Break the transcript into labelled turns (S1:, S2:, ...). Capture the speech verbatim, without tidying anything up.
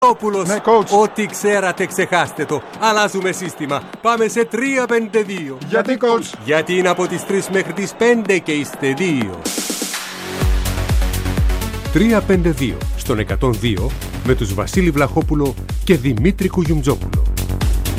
S1: Βλαχόπουλος.
S2: Ναι, coach.
S1: Ό,τι ξέρατε ξεχάστε το. Αλλάζουμε σύστημα. Πάμε σε τρία πέντε δύο.
S2: Γιατί, coach?
S1: Γιατί είναι από τις τρεις μέχρι τις πέντε και είστε δύο. τρία πέντε δύο στον εκατόν δύο με τους Βασίλη Βλαχόπουλο και Δημήτρη Κουγιουμτζόπουλο.